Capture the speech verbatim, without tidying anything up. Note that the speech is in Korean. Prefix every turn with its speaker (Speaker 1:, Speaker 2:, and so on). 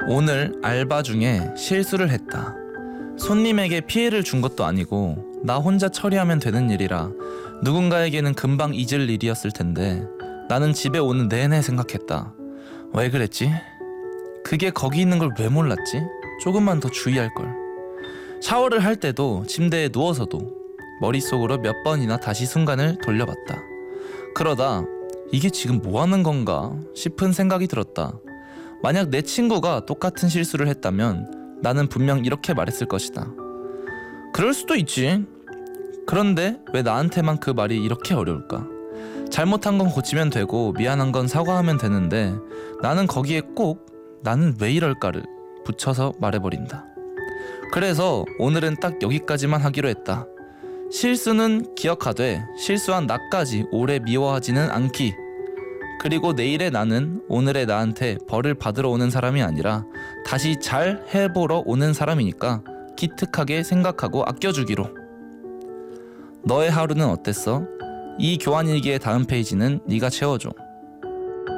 Speaker 1: 오늘 알바 중에 실수를 했다. 손님에게 피해를 준 것도 아니고 나 혼자 처리하면 되는 일이라 누군가에게는 금방 잊을 일이었을 텐데 나는 집에 오는 내내 생각했다. 왜 그랬지? 그게 거기 있는 걸 왜 몰랐지? 조금만 더 주의할걸. 샤워를 할 때도 침대에 누워서도 머릿속으로 몇 번이나 다시 순간을 돌려봤다. 그러다 이게 지금 뭐 하는 건가 싶은 생각이 들었다. 만약 내 친구가 똑같은 실수를 했다면 나는 분명 이렇게 말했을 것이다. 그럴 수도 있지. 그런데 왜 나한테만 그 말이 이렇게 어려울까? 잘못한 건 고치면 되고 미안한 건 사과하면 되는데 나는 거기에 꼭 나는 왜 이럴까를 붙여서 말해버린다. 그래서 오늘은 딱 여기까지만 하기로 했다. 실수는 기억하되 실수한 나까지 오래 미워하지는 않기. 그리고 내일의 나는 오늘의 나한테 벌을 받으러 오는 사람이 아니라 다시 잘 해보러 오는 사람이니까 기특하게 생각하고 아껴주기로. 너의 하루는 어땠어? 이 교환일기의 다음 페이지는 네가 채워줘.